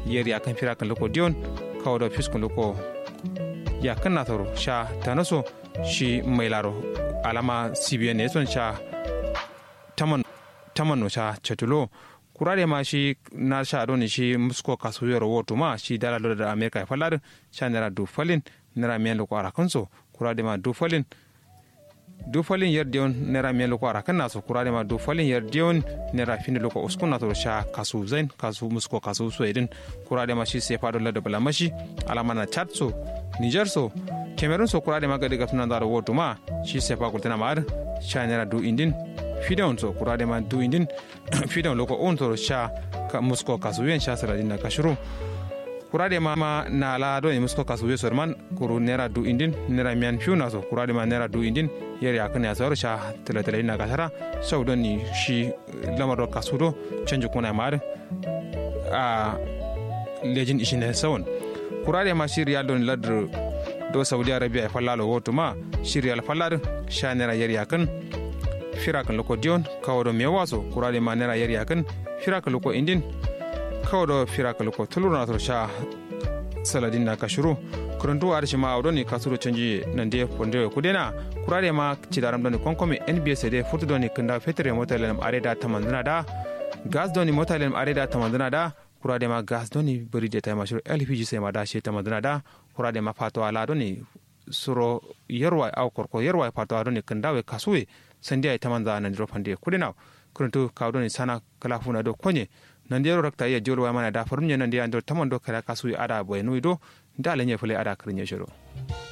yeri akan fira kan loko dion kawo da fiskun loko ya kan na taro sha tanaso shi mai laro alama cbn ne son sha taman no sha chatulo kurare ma shi na sha doni shi musko kasuwar woto ma shi dala da america falar sha nera du falin nera miyan loko arakanso kurare ma du falin yar dion nera miyan loko arakan naso kurare ma du falin yar dion nera fin loko uskun naso sha kasu zain kasu musko kasu so edin kurare ma shi sefa dolla da balamashi alama na chat so niger so cameroon so kurare ma gadi gafna da woto ma shi sefa kultana ma sha nera du indin fidon so kurade ma du indin fidon loko on to sha musko kasuyen sha saladin na kashuru kurade ma na la do musko kasuye sorman kuru nera du indin nera mian fiuna so kurade ma nera du indin yeri akane asoro sha tele na kasara so don ni shi lamaro kasudo chanju kuna mar a legend ishine sawon kurade ma shi real don ladr do saudi arabia falalo woto ma shi real falar sha nera yeri akan firakan loko dion kawodo mewaso kurade manera yeri akan firakan loko indin kawodo firakan loko tulurna to sha saladin na kashuru kuruntu arshi ma awdoni kasuru canji nande ponde kudena kurade ma cidaram doni konkome nbs de futu doni kanda fetere motalem areda tamandana da gas doni motalem areda tamandana da kurade ma gas doni burije tay mashuru lpg sai ma da she tamandana da kurade ma fato ala doni suro yerwa aw korko yerwa fato adoni kandawe kasuwe sandiya ita manza nan diro fande kudina kuruntu kawdo ni sana kala funa do konye nan diro rakta ya jolo wa mana da farumnya nan dia ndo tamando kala kasu ada boy nuido ndale nye fule ada krinya joro